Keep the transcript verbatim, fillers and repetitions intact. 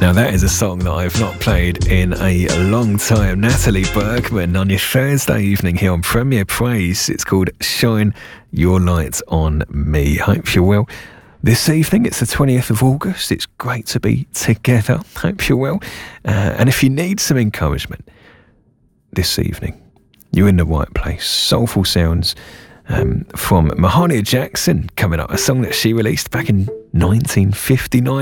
Now that is a song that I've not played in a long time. Natalie Bergman on your Thursday evening here on Premier Praise. It's called Shine Your Light on Me. Hope you're well. This evening, it's the twentieth of August. It's great to be together. Hope you're well. Uh, and if you need some encouragement this evening, you're in the right place. Soulful sounds um, from Mahalia Jackson coming up. A song that she released back in nineteen fifty-nine.